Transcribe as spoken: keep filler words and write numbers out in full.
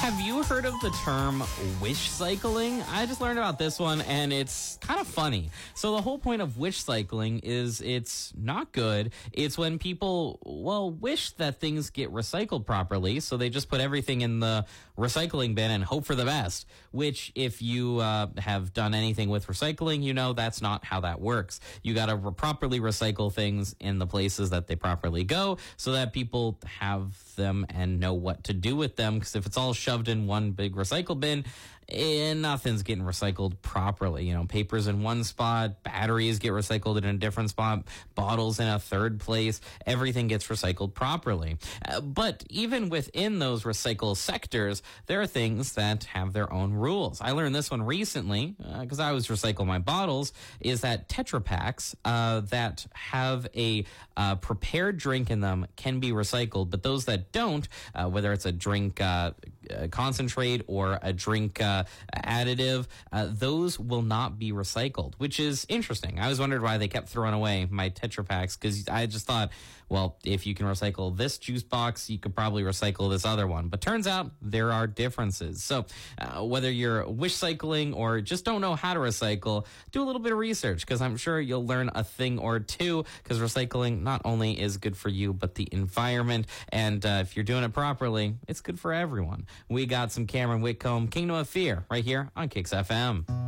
Have you heard of the term wish cycling? I just learned about this one and it's kind of funny. So the whole point of wish cycling is it's not good. It's when people, well, wish that things get recycled properly. So they just put everything in the recycling bin and hope for the best, which if you uh, have done anything with recycling, you know that's not how that works. You got to re- properly recycle things in the places that they properly go so that people have them and know what to do with them, because if it's all shoved in one big recycle bin, and nothing's getting recycled properly. You know, papers in one spot, batteries get recycled in a different spot, bottles in a third place, everything gets recycled properly. Uh, but even within those recycle sectors, there are things that have their own rules. I learned this one recently, because uh, I always recycle my bottles, is that Tetra Paks uh, that have a uh, prepared drink in them can be recycled, but those that don't, uh, whether it's a drink uh, uh, concentrate or a drink uh, additive, uh, those will not be recycled, which is interesting. I always wondered why they kept throwing away my Tetra Paks, because I just thought, well, if you can recycle this juice box, you could probably recycle this other one. But turns out there are differences. So uh, whether you're wish cycling or just don't know how to recycle, do a little bit of research, because I'm sure you'll learn a thing or two, because recycling not only is good for you, but the environment. And uh, if you're doing it properly, it's good for everyone. We got some Cameron Whitcomb, Kingdom of Fear, right here on Kicks F M.